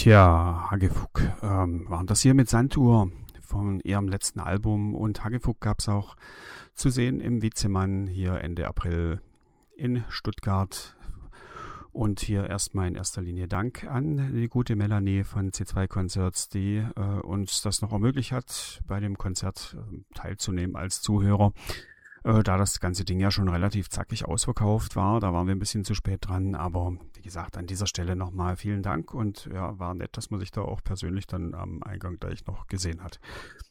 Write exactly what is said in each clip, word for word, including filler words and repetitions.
Tja, Hagefuck, ähm, waren das hier mit Sanduhr von ihrem letzten Album, und Hagefuck gab es auch zu sehen im Vizemann hier Ende April in Stuttgart. Und hier erstmal in erster Linie Dank an die gute Melanie von C zwei Concerts, die äh, uns das noch ermöglicht hat, bei dem Konzert äh, teilzunehmen als Zuhörer. Äh, da das ganze Ding ja schon relativ zackig ausverkauft war, da waren wir ein bisschen zu spät dran, aber wie gesagt, an dieser Stelle nochmal vielen Dank, und ja, war nett, dass man sich da auch persönlich dann am Eingang gleich noch gesehen hat.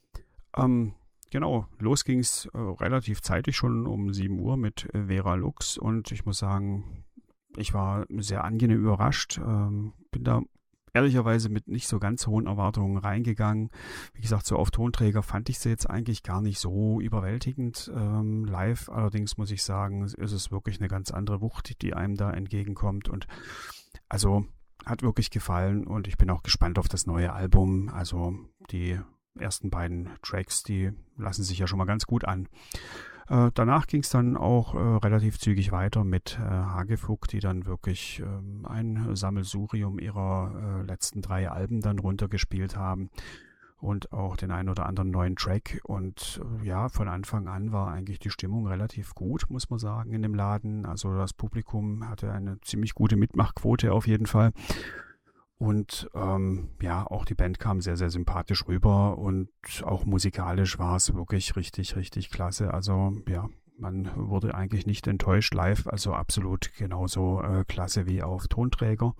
Ähm, genau, los ging's äh, relativ zeitig schon um sieben Uhr mit äh, Vera Lux, und ich muss sagen, ich war sehr angenehm überrascht, ähm, bin da ehrlicherweise mit nicht so ganz hohen Erwartungen reingegangen. Wie gesagt, so auf Tonträger fand ich sie jetzt eigentlich gar nicht so überwältigend. Ähm, live allerdings muss ich sagen, ist es wirklich eine ganz andere Wucht, die einem da entgegenkommt, und also hat wirklich gefallen, und ich bin auch gespannt auf das neue Album. Also die ersten beiden Tracks, die lassen sich ja schon mal ganz gut an. Äh, danach ging es dann auch äh, relativ zügig weiter mit äh, Hagefuck, die dann wirklich äh, ein Sammelsurium ihrer äh, letzten drei Alben dann runtergespielt haben und auch den einen oder anderen neuen Track. Und äh, ja, von Anfang an war eigentlich die Stimmung relativ gut, muss man sagen, in dem Laden. Also das Publikum hatte eine ziemlich gute Mitmachquote auf jeden Fall. Und ähm, ja, auch die Band kam sehr, sehr sympathisch rüber, und auch musikalisch war es wirklich richtig, richtig klasse. Also ja, man wurde eigentlich nicht enttäuscht live, also absolut genauso äh, klasse wie auf Tonträger.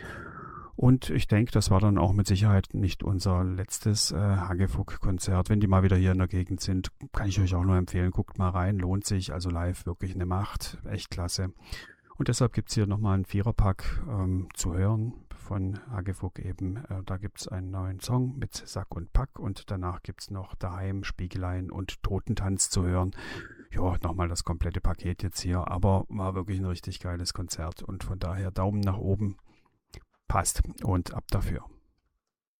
Und ich denke, das war dann auch mit Sicherheit nicht unser letztes äh, Hagefuck-Konzert. Wenn die mal wieder hier in der Gegend sind, kann ich euch auch nur empfehlen, guckt mal rein, lohnt sich. Also live wirklich eine Macht, echt klasse. Und deshalb gibt es hier nochmal einen Viererpack ähm, zu hören von Hagefuck eben. Äh, da gibt es einen neuen Song mit Sack und Pack, und danach gibt es noch Daheim, Spiegelein und Totentanz zu hören. Ja, nochmal das komplette Paket jetzt hier, aber war wirklich ein richtig geiles Konzert, und von daher Daumen nach oben, passt, und ab dafür.